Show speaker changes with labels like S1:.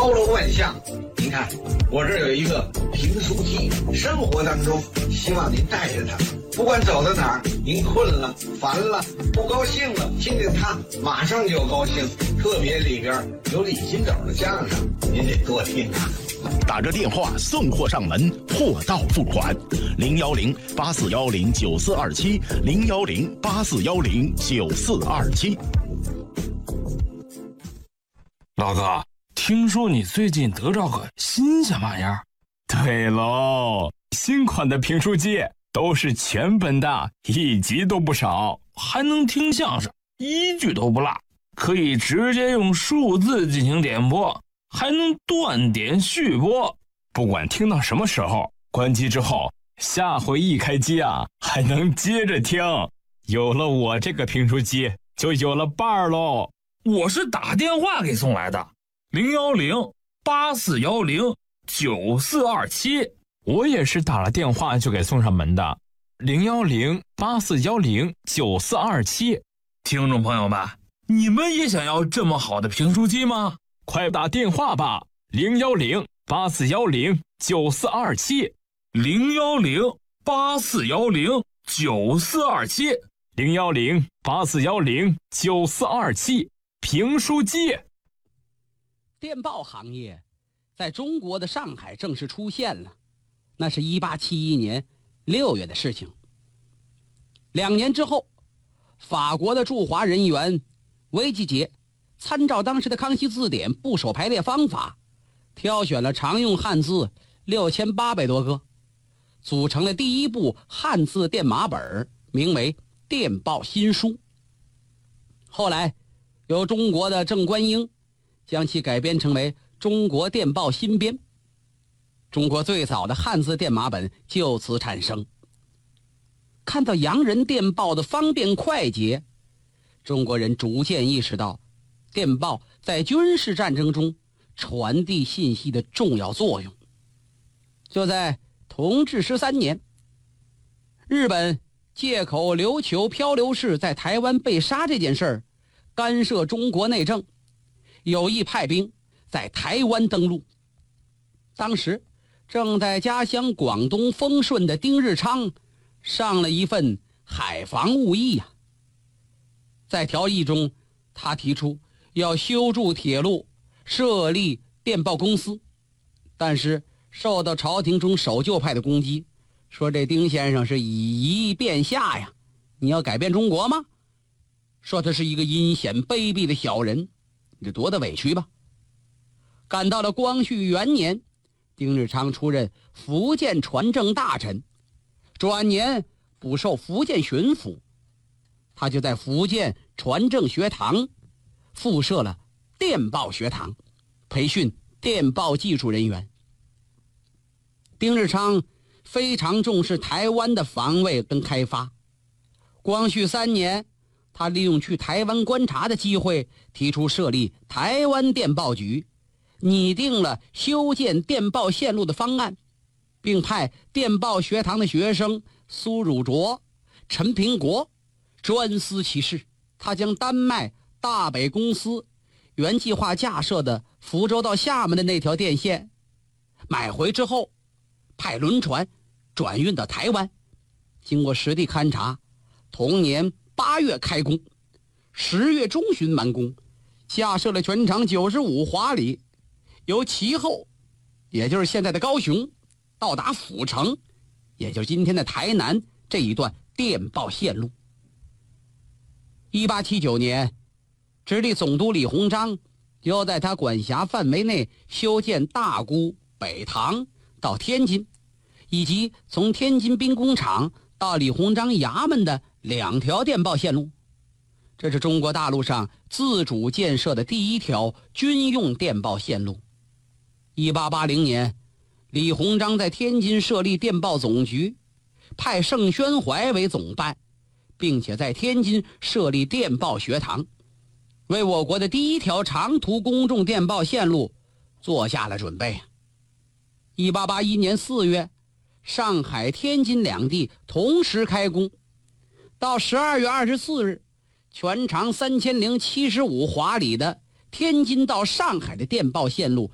S1: 包罗万象。您看，我这儿有一个评书机，生活当中希望您带着它，不管走到哪儿，您困了、烦了、不高兴了，听听它，马上就高兴。特别里边有李金斗的相声，您得多听啊。
S2: 打着电话送货上门，货到付款，010-8410-9427，010-8410-9427。
S3: 老哥，听说你最近得着个新鲜玩意儿？
S4: 对喽，新款的评书机都是全本的，1集都不少，
S3: 还能听相声，1句都不落，可以直接用数字进行点播，还能断点续播，
S4: 不管听到什么时候，关机之后，下回一开机啊，还能接着听。有了我这个评书机，就有了伴儿喽。
S3: 我是打电话给送来的，010-8410-9427。
S4: 我也是打了电话就给送上门的，010-8410-9427。
S3: 听众朋友们，你们也想要这么好的评书机吗？
S4: 快打电话吧，010-8410-9427，
S3: 010-8410-9427，
S4: 010-8410-9427。评书机。
S5: 电报行业在中国的上海正式出现了，那是1871年6月的事情。2年之后，法国的驻华人员维基杰参照当时的康熙字典部首排列方法，挑选了常用汉字6800多个，组成了第一部汉字电码本，名为《电报新书》。后来由中国的郑观应将其改编成为《中国电报新编》，中国最早的汉字电码本就此产生。看到洋人电报的方便快捷，中国人逐渐意识到电报在军事战争中传递信息的重要作用。就在同治13年，日本借口琉球漂流士在台湾被杀这件事儿，干涉中国内政，有意派兵在台湾登陆。当时正在家乡广东丰顺的丁日昌上了一份海防务议啊。在条议中，他提出要修筑铁路，设立电报公司，但是受到朝廷中守旧派的攻击，说这丁先生是以夷变下呀，你要改变中国吗？说他是一个阴险卑鄙的小人，你就多大委屈吧。赶到了光绪元年，丁日昌出任福建传政大臣，转年补授福建巡抚，他就在福建传政学堂附设了电报学堂，培训电报技术人员。丁日昌非常重视台湾的防卫跟开发。光绪3年，他利用去台湾观察的机会，提出设立台湾电报局，拟定了修建电报线路的方案，并派电报学堂的学生苏汝卓、陈平国专司其事。他将丹麦大北公司原计划架设的福州到厦门的那条电线买回之后，派轮船转运到台湾，经过实地勘察，同年8月开工，10月中旬完工，架设了全长95华里，由其后，也就是现在的高雄，到达府城，也就是今天的台南这一段电报线路。1879年，直隶总督李鸿章又在他管辖范围内修建大沽、北塘到天津，以及从天津兵工厂到李鸿章衙门的2条电报线路。这是中国大陆上自主建设的第一条军用电报线路。1880年，李鸿章在天津设立电报总局，派盛宣怀为总办，并且在天津设立电报学堂，为我国的第一条长途公众电报线路做下了准备。1881年4月，上海、天津两地同时开工，到12月24日，全长3075华里的天津到上海的电报线路